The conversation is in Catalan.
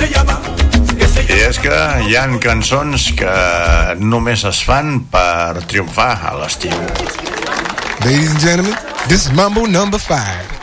I és que hi han cançons que només es fan per triomfar a l'estiu. Ladies and gentlemen, this is Mambo number 5.